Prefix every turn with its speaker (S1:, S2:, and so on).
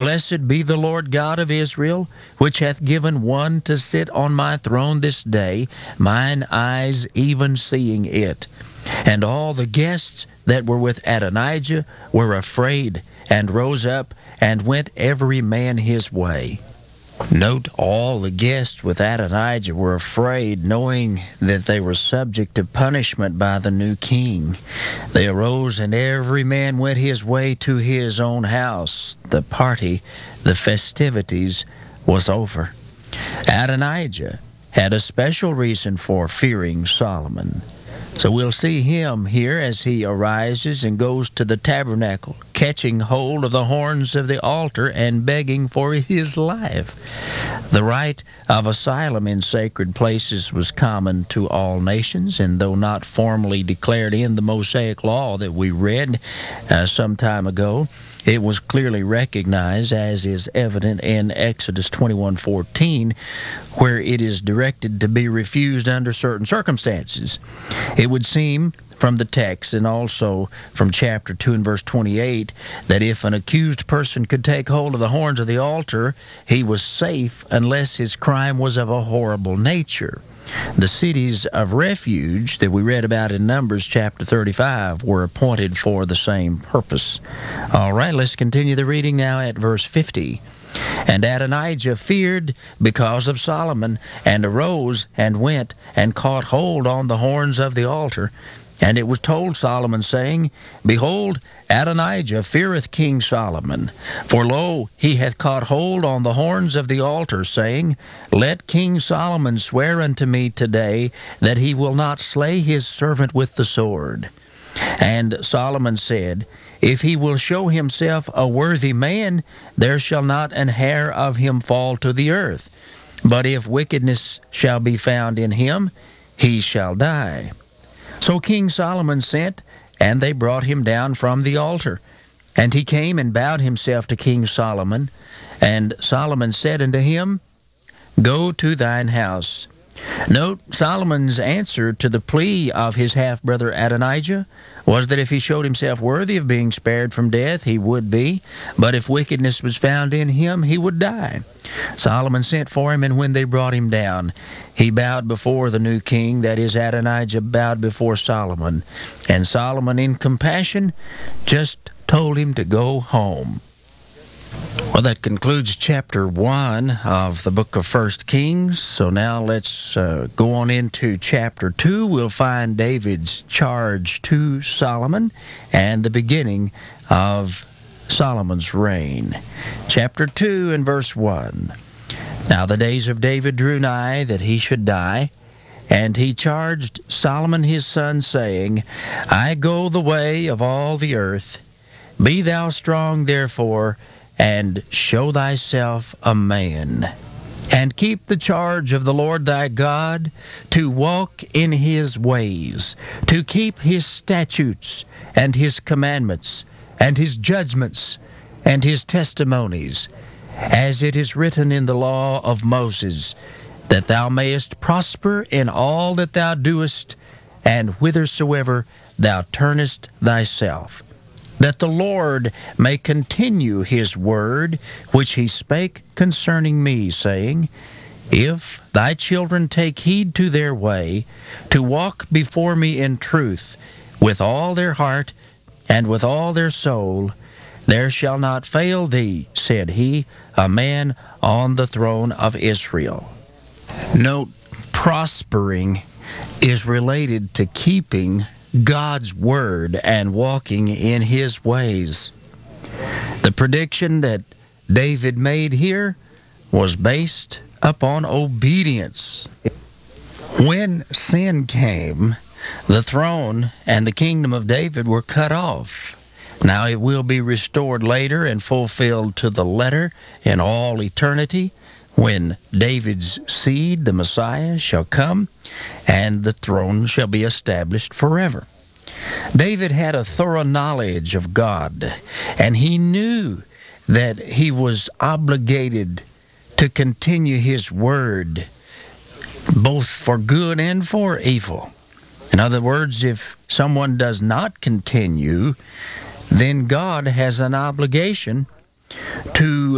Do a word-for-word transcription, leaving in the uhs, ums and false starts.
S1: Blessed be the Lord God of Israel, which hath given one to sit on my throne this day, mine eyes even seeing it. And all the guests that were with Adonijah were afraid, and rose up, and went every man his way. Note, all the guests with Adonijah were afraid, knowing that they were subject to punishment by the new king. They arose, and every man went his way to his own house. The party, the festivities, was over. Adonijah had a special reason for fearing Solomon. So we'll see him here as he arises and goes to the tabernacle, catching hold of the horns of the altar and begging for his life. The right of asylum in sacred places was common to all nations, and though not formally declared in the Mosaic Law that we read uh, some time ago, it was clearly recognized, as is evident in Exodus twenty-one fourteen, where it is directed to be refused under certain circumstances. It would seem from the text, and also from chapter two and verse twenty-eight, that if an accused person could take hold of the horns of the altar, he was safe unless his crime was of a horrible nature. The cities of refuge that we read about in Numbers chapter thirty-five were appointed for the same purpose. All right, let's continue the reading now at verse fifty. And Adonijah feared because of Solomon, and arose and went and caught hold on the horns of the altar. And it was told Solomon, saying, Behold, Adonijah feareth King Solomon. For lo, he hath caught hold on the horns of the altar, saying, Let King Solomon swear unto me today that he will not slay his servant with the sword. And Solomon said, If he will show himself a worthy man, there shall not an hair of him fall to the earth. But if wickedness shall be found in him, he shall die. So King Solomon sent, and they brought him down from the altar. And he came and bowed himself to King Solomon. And Solomon said unto him, Go to thine house. Note, Solomon's answer to the plea of his half-brother Adonijah was that if he showed himself worthy of being spared from death, he would be, but if wickedness was found in him, he would die. Solomon sent for him, and when they brought him down, he bowed before the new king, that is, Adonijah bowed before Solomon. And Solomon, in compassion, just told him to go home. Well, that concludes chapter one of the book of First Kings. So now let's uh, go on into chapter two. We'll find David's charge to Solomon and the beginning of Solomon's reign. Chapter two and verse one. Now the days of David drew nigh that he should die, and he charged Solomon his son, saying, I go the way of all the earth. Be thou strong, therefore, and show thyself a man, and keep the charge of the Lord thy God, to walk in his ways, to keep his statutes, and his commandments, and his judgments, and his testimonies, as it is written in the law of Moses, that thou mayest prosper in all that thou doest, and whithersoever thou turnest thyself, that the Lord may continue his word, which he spake concerning me, saying, If thy children take heed to their way, to walk before me in truth, with all their heart and with all their soul, there shall not fail thee, said he, a man on the throne of Israel. Note, prospering is related to keeping God's word and walking in his ways. The prediction that David made here was based upon obedience. When sin came, the throne and the kingdom of David were cut off. Now it will be restored later and fulfilled to the letter in all eternity, when David's seed, the Messiah, shall come, and the throne shall be established forever. David had a thorough knowledge of God, and he knew that he was obligated to continue his word, both for good and for evil. In other words, if someone does not continue, then God has an obligation to